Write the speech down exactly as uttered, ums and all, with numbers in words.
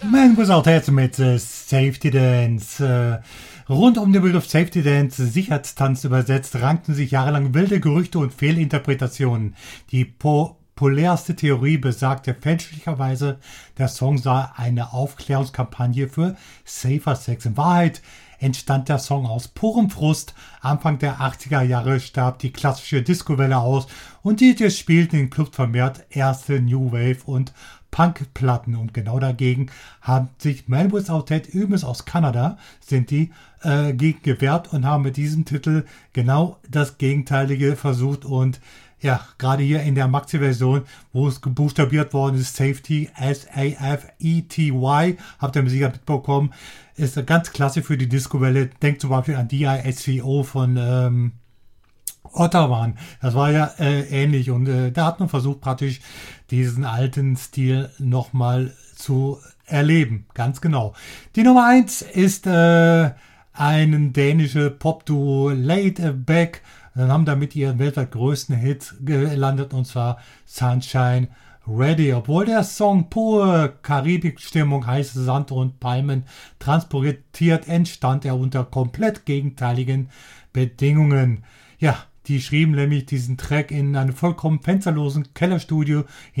Man Without Head mit äh, Safety Dance. Äh, rund um den Begriff Safety Dance, Sicherheitstanz übersetzt, rankten sich jahrelang wilde Gerüchte und Fehlinterpretationen. Die populärste Theorie besagte fälschlicherweise, der Song sei eine Aufklärungskampagne für Safer Sex. In Wahrheit entstand der Song aus purem Frust. Anfang der achtziger Jahre starb die klassische Disco-Welle aus und D Js spielten in Clubs vermehrt erste New Wave und Punk-Platten, und genau dagegen haben sich Man Without Head, übrigens aus Kanada, sind die äh, gegen gewehrt und haben mit diesem Titel genau das Gegenteilige versucht. Und ja, gerade hier in der Maxi-Version, wo es gebuchstabiert worden ist, Safety, S A F E T Y, habt ihr sicher mitbekommen, ist ganz klasse für die Disco-Welle. Denkt zum Beispiel an D I S C O von ähm, Ottawa. Das war ja äh, ähnlich, und äh, da hat man versucht, praktisch diesen alten Stil nochmal zu erleben. Ganz genau. Die Nummer eins ist äh, ein dänische Pop-Duo, Laid Back. Dann haben damit ihren weltweit größten Hit gelandet, und zwar Sunshine Ready. Obwohl der Song pure Karibikstimmung, heiße Sand und Palmen transportiert, entstand er unter komplett gegenteiligen Bedingungen. Ja, die schrieben nämlich diesen Track in einem vollkommen fensterlosen Kellerstudio